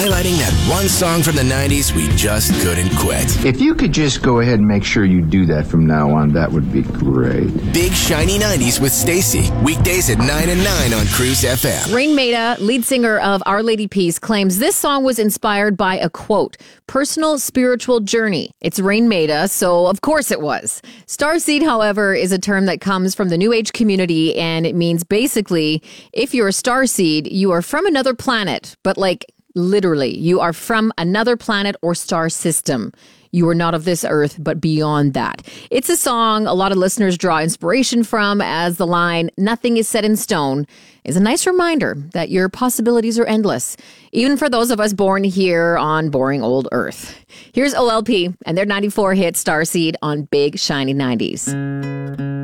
highlighting that one song from the 90s we just couldn't quit. If you could just go ahead and make sure you do that from now on, that would be great. Big Shiny 90s with Stacy. Weekdays at 9 and 9 on Cruise FM. Rain Maida, lead singer of Our Lady Peace, claims this song was inspired by a quote, personal spiritual journey. It's Rain Maida, so of course it was. Starseed, however, is a term that comes from the New Age community, and it means basically, if you're a starseed, you are from another planet, but like literally, you are from another planet or star system. You are not of this earth, but beyond that. It's a song a lot of listeners draw inspiration from, as the line, "Nothing is set in stone," is a nice reminder that your possibilities are endless, even for those of us born here on boring old Earth. Here's OLP and their 94 hit Starseed on Big Shiny 90s.